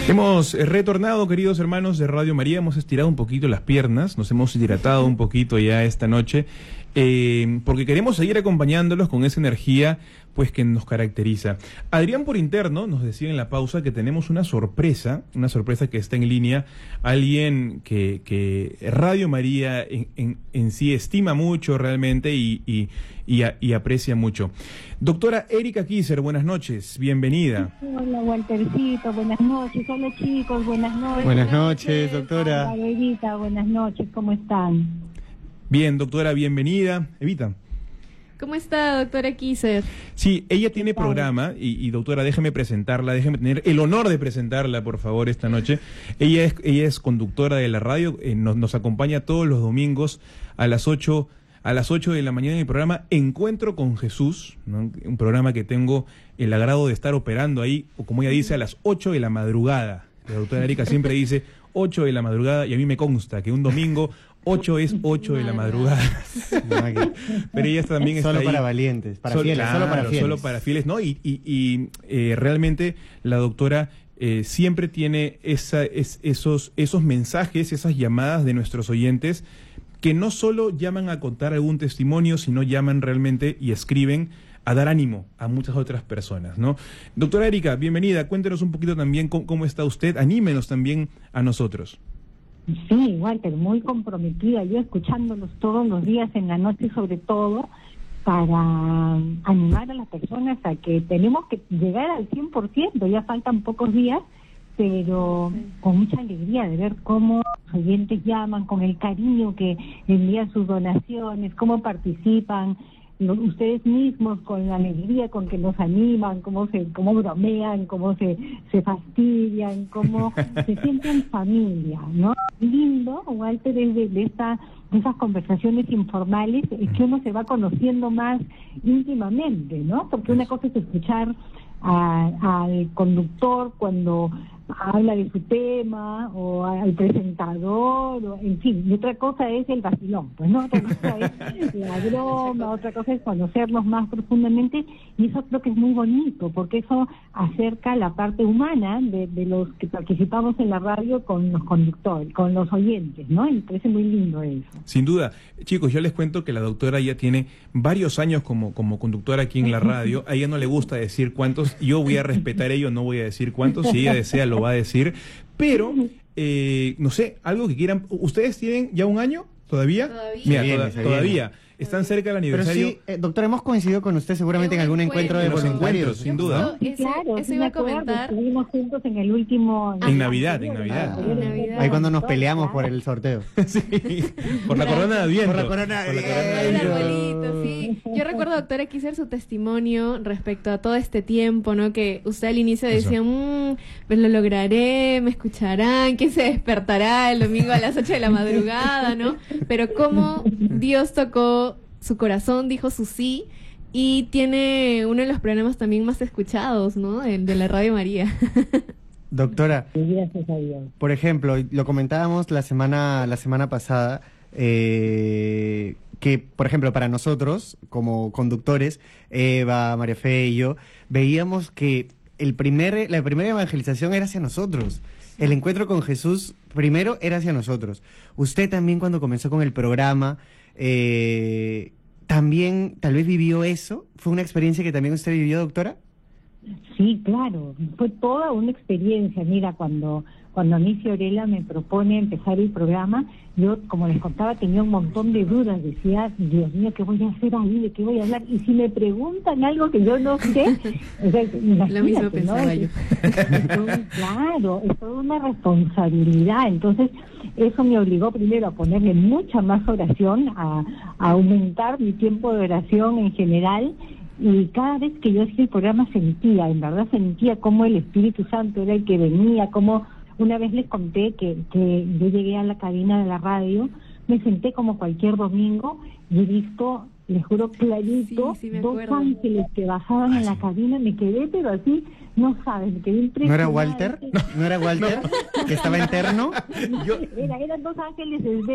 Hemos retornado, queridos hermanos de Radio María, hemos estirado un poquito las piernas, nos hemos hidratado un poquito ya esta noche, porque queremos seguir acompañándolos con esa energía pues que nos caracteriza. Adrián por interno nos decía en la pausa que tenemos una sorpresa que está en línea, alguien que Radio María en sí estima mucho realmente y aprecia mucho. Doctora Erika Kisser, buenas noches, bienvenida. Hola Waltercito, buenas noches. Hola chicos, buenas noches. Buenas noches, doctora. Hola Evita, buenas noches, ¿cómo están? Bien, doctora, bienvenida. Evita. ¿Cómo está, doctora Kisser? Sí, ella tiene programa y doctora, déjeme presentarla, déjeme tener el honor de presentarla, por favor, esta noche. Ella es conductora de la radio, nos acompaña todos los domingos a las 8 de la mañana en el programa Encuentro con Jesús, ¿no? Un programa que tengo el agrado de estar operando ahí, o como ella dice, a las 8 de la madrugada. La doctora Erika siempre dice 8 de la madrugada y a mí me consta que un domingo 8 es 8 de la madrugada. Pero ella también está solo ahí. Para valientes, para fieles, claro, solo para fieles, ¿no? Y realmente la doctora siempre tiene esos mensajes, esas llamadas de nuestros oyentes que no solo llaman a contar algún testimonio, sino llaman realmente y escriben a dar ánimo a muchas otras personas, ¿no? Doctora Erika, bienvenida. Cuéntenos un poquito también cómo está usted. Anímenos también a nosotros. Sí, Walter, muy comprometida, yo escuchándolos todos los días en la noche, sobre todo para animar a las personas a que tenemos que llegar al 100%, ya faltan pocos días, pero con mucha alegría de ver cómo los oyentes llaman, con el cariño que envían sus donaciones, cómo participan ustedes mismos, con la alegría con que nos animan, cómo bromean, cómo se fastidian, cómo se sienten familia, ¿no? Lindo, Walter, es de esas conversaciones informales, es que uno se va conociendo más íntimamente, ¿no? Porque una cosa es escuchar al conductor cuando habla de su tema, o al presentador, o, en fin, y otra cosa es el vacilón, pues no, otra cosa es la broma, otra cosa es conocernos más profundamente, y eso creo que es muy bonito, porque eso acerca la parte humana de los que participamos en la radio con los conductores, con los oyentes, ¿no? Y me parece muy lindo eso. Sin duda. Chicos, yo les cuento que la doctora ya tiene varios años como conductora aquí en la radio. A ella no le gusta decir cuántos, yo voy a respetar ello, no voy a decir cuántos, si ella desea lo va a decir, pero no sé, algo que quieran. ¿Ustedes tienen ya un año todavía? Mira, todavía. Están cerca del aniversario. Pero sí, doctor, hemos coincidido con usted seguramente en algún encuentro de voluntarios. Sin duda. Claro, eso iba a comentar. Estuvimos juntos en el último... En Navidad. Ahí cuando nos peleamos por el sorteo. Sí, por la corona de Adviento. Por la corona El arbolito, sí. Yo recuerdo, doctora Kisser, su testimonio respecto a todo este tiempo, ¿no? Que usted al inicio decía, pues lo lograré, me escucharán, ¿quién se despertará el domingo a las 8 de la madrugada, ¿no? Pero cómo Dios tocó su corazón, dijo su sí, y tiene uno de los programas también más escuchados, ¿no? De la Radio María. Doctora, Gracias a Dios. Por ejemplo, lo comentábamos la semana pasada, que, por ejemplo, para nosotros, como conductores, Eva, María Fe y yo, veíamos que la primera evangelización era hacia nosotros. El encuentro con Jesús primero era hacia nosotros. Usted también, cuando comenzó con el programa, también tal vez vivió eso. ¿Fue una experiencia que también usted vivió, doctora? Sí, claro, fue toda una experiencia. Mira, cuando a mí Fiorella me propone empezar el programa, yo, como les contaba, tenía un montón de dudas. Decía, Dios mío, ¿qué voy a hacer ahí? ¿De qué voy a hablar? Y si me preguntan algo que yo no sé, o sea, lo mismo pensaba, ¿no? Yo. Claro, es toda una responsabilidad. Entonces, eso me obligó primero a ponerle mucha más oración, a aumentar mi tiempo de oración en general. Y cada vez que yo hacía el programa en verdad sentía cómo el Espíritu Santo era el que venía, como una vez les conté que yo llegué a la cabina de la radio, me senté como cualquier domingo y he visto, les juro clarito, dos ángeles que bajaban en la cabina, me quedé pero así, no sabes, me quedé impresionada. ¿No era Walter? ¿No era Walter? ¿Que estaba interno? Eran dos ángeles